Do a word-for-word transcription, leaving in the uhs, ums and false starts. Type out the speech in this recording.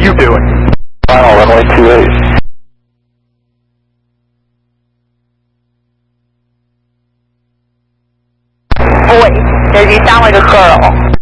you doing? Final runway two eight. Boy, there's you sound like a girl.